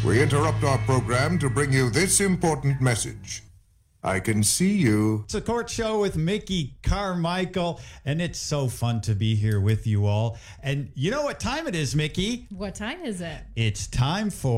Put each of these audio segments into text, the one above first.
We interrupt our program to bring you this important message. I can see you. It's a court show with Mickey Carmichael, and it's so fun to be here with you all. And you know what time it is, Mickey? What time is it? It's time for...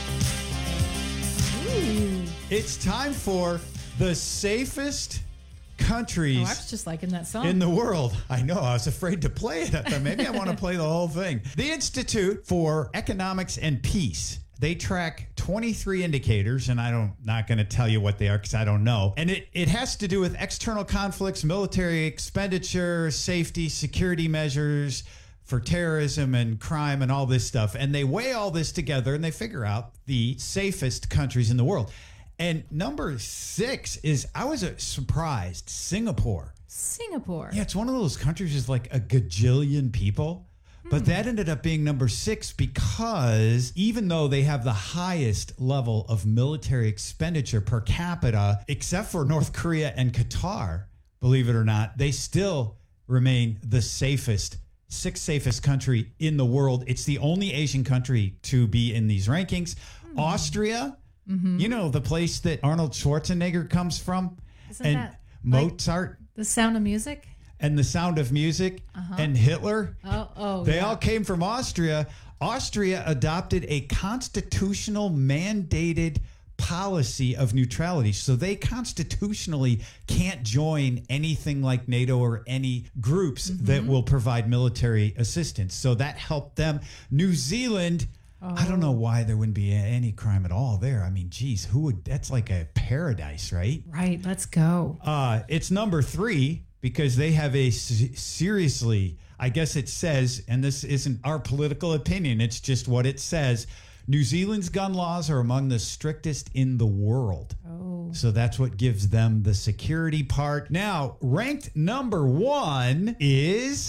Ooh. It's time for the safest countries I was just liking that song. in the world. I know. I was afraid to play it. I thought maybe I want to play the whole thing. The Institute for Economics and Peace. They track 23 indicators, and I'm not going to tell you what they are because I don't know. And it has to do with external conflicts, military expenditure, safety, security measures for terrorism and crime and all this stuff. And they weigh all this together and they figure out the safest countries in the world. And number 6 is, I was surprised, Singapore. Singapore. Yeah, it's one of those countries with like a gajillion people. But that ended up being number 6 because even though they have the highest level of military expenditure per capita, except for North Korea and Qatar, believe it or not, they still remain the safest, 6th safest country in the world. It's the only Asian country to be in these rankings. Austria, you know, the place that Arnold Schwarzenegger comes from. Isn't and that Mozart. like The Sound of Music? And The Sound of Music and Hitler. They yeah. all came from Austria. Austria adopted a constitutional mandated policy of neutrality. So they constitutionally can't join anything like NATO or any groups that will provide military assistance. So that helped them. New Zealand, I don't know why there wouldn't be any crime at all there. I mean, geez, that's like a paradise, right? Right, let's go. It's number 3. Because they have a seriously, I guess it says, and this isn't our political opinion, it's just what it says, New Zealand's gun laws are among the strictest in the world. Oh. So that's what gives them the security part. Now, ranked number 1 is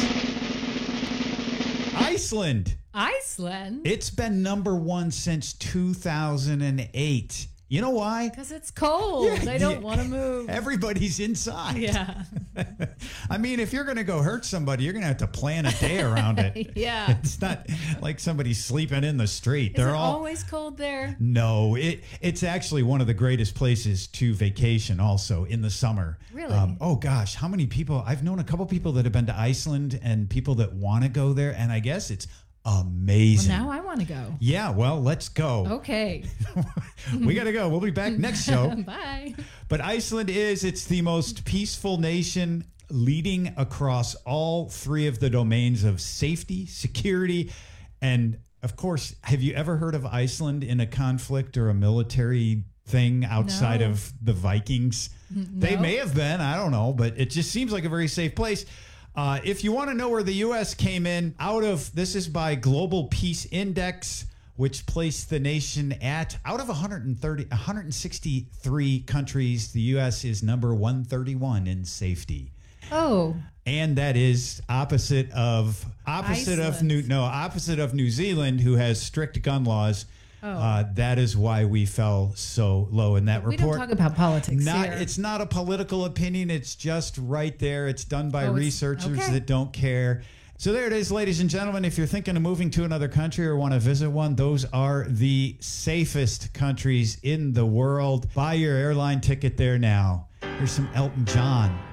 Iceland. Iceland? It's been number 1 since 2008. You know why? Because it's cold. Yeah, They don't want to move. Everybody's inside. Yeah. I mean, if you're going to go hurt somebody, you're going to have to plan a day around it. Yeah. It's not like somebody sleeping in the street. Is it always cold there? No, it's actually one of the greatest places to vacation also in the summer. Really? Oh gosh, how many people? I've known a couple people that have been to Iceland and people that want to go there. And I guess it's amazing. Well, now I want to go. Yeah, well, let's go. Okay. We got to go. We'll be back next show. Bye. But Iceland it's the most peaceful nation, leading across all 3 of the domains of safety, security, and of course, have you ever heard of Iceland in a conflict or a military thing outside No. of the Vikings? No. They may have been, I don't know, but it just seems like a very safe place. If you want to know where the U.S. came in, this is by Global Peace Index, which placed the nation out of 163 countries, the U.S. is number 131 in safety. Oh. And that is opposite of New Zealand, who has strict gun laws. That is why we fell so low in that report. We don't talk about politics here. It's not a political opinion. It's just right there. It's done by researchers that don't care. So there it is, ladies and gentlemen. If you're thinking of moving to another country or want to visit one, those are the safest countries in the world. Buy your airline ticket there now. Here's some Elton John.